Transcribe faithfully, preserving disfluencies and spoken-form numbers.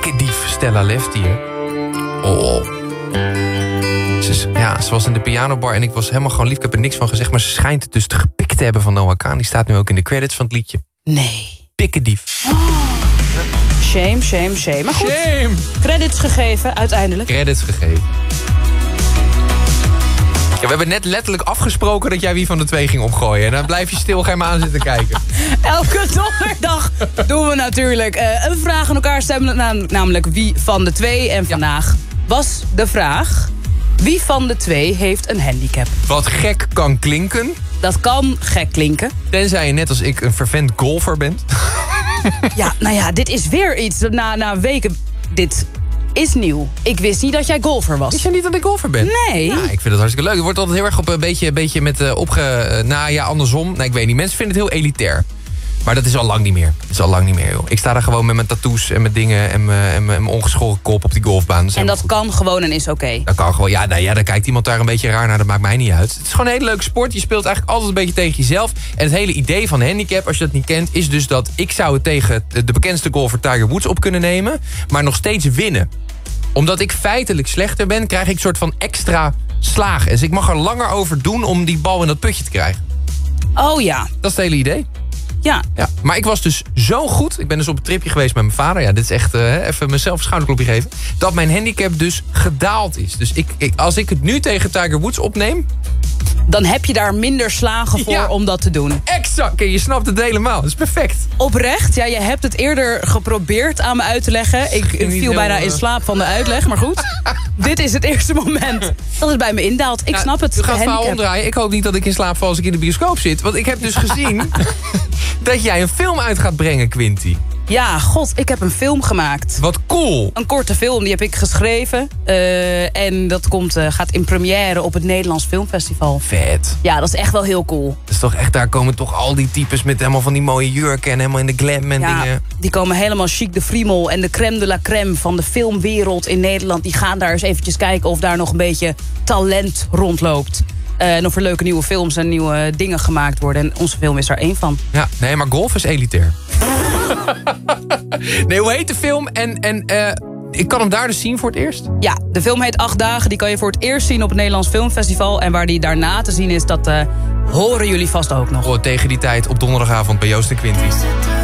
pikkendief Stella Lefty, hè? Oh. Ze, is, ja, ze was in de pianobar en ik was helemaal gewoon lief. Ik heb er niks van gezegd, maar ze schijnt het dus te gepikt te hebben van Noah Kahan. Die staat nu ook in de credits van het liedje. Nee. Pikkendief. Oh. Shame, shame, shame. Maar goed, shame. Credits gegeven, uiteindelijk. Credits gegeven. Ja, we hebben net letterlijk afgesproken dat jij wie van de twee ging opgooien. En dan blijf je stil, ga je me aan zitten kijken. Elke donderdag doen we natuurlijk uh, een vraag aan elkaar stemmen. Nam, namelijk wie van de twee. En vandaag ja. was de vraag... wie van de twee heeft een handicap? Wat gek kan klinken. Dat kan gek klinken. Tenzij je net als ik een fervent golfer bent. Ja, nou ja, dit is weer iets. Na, na weken... Dit... is nieuw. Ik wist niet dat jij golfer was. Wist jij niet dat ik golfer ben? Nee. Ja, ik vind het hartstikke leuk. Het wordt altijd heel erg op een beetje, een beetje met uh, opge... Uh, nou ja, andersom. Nou, ik weet niet. Mensen vinden het heel elitair. Maar dat is al lang niet meer. Dat is al lang niet meer, joh. Ik sta daar gewoon met mijn tattoos en mijn dingen... en mijn, en mijn ongeschoren kop op die golfbaan. Dat en dat goed. Kan gewoon en is oké? Okay. Dat kan gewoon. Ja, nou ja, dan kijkt iemand daar een beetje raar naar. Dat maakt mij niet uit. Het is gewoon een hele leuke sport. Je speelt eigenlijk altijd een beetje tegen jezelf. En het hele idee van handicap, als je dat niet kent... is dus dat ik zou het tegen de bekendste golfer Tiger Woods op kunnen nemen... maar nog steeds winnen. Omdat ik feitelijk slechter ben, krijg ik een soort van extra slagen. Dus ik mag er langer over doen om die bal in dat putje te krijgen. Oh ja. Dat is het hele idee. Ja. ja. Maar ik was dus zo goed. Ik ben dus op een tripje geweest met mijn vader. Ja, dit is echt uh, even mezelf een schouderklopje geven. Dat mijn handicap dus gedaald is. Dus ik, ik, als ik het nu tegen Tiger Woods opneem... dan heb je daar minder slagen voor ja. om dat te doen. Exact. Je snapt het helemaal. Dat is perfect. Oprecht. Ja, je hebt het eerder geprobeerd aan me uit te leggen. Ik viel bijna in slaap van de uitleg, maar goed. Dit is het eerste moment dat het bij me indaalt. Ik ja, snap het. U gaat het verhaal omdraaien. Ik hoop niet dat ik in slaap val als ik in de bioscoop zit. Want ik heb dus gezien dat jij een film uit gaat brengen, Quinty. Ja, god, ik heb een film gemaakt. Wat cool. Een korte film, die heb ik geschreven. Uh, en dat komt, uh, gaat in première op het Nederlands Filmfestival. Vet. Ja, dat is echt wel heel cool. Dat is toch echt, daar komen toch al die types met helemaal van die mooie jurken... en helemaal in de glam en ja, dingen. Die komen helemaal chic de friemel en de crème de la crème van de filmwereld in Nederland. Die gaan daar eens eventjes kijken of daar nog een beetje talent rondloopt. Uh, en of er leuke nieuwe films en nieuwe dingen gemaakt worden. En onze film is daar één van. Ja, nee, maar golf is elitair. Nee, hoe heet de film? En, en uh, ik kan hem daar dus zien voor het eerst? Ja, de film heet Acht Dagen. Die kan je voor het eerst zien op het Nederlands Filmfestival. En waar die daarna te zien is, dat uh, horen jullie vast ook nog. Oh, tegen die tijd op donderdagavond bij Joost en Quinty.